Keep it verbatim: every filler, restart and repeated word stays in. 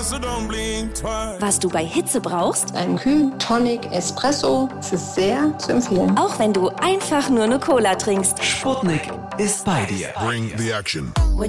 Was du bei Hitze brauchst? Einen kühlen Tonic Espresso. Es ist sehr zu empfehlen. Auch wenn du einfach nur eine Cola trinkst. Sputnik ist bei dir. Bring the action. When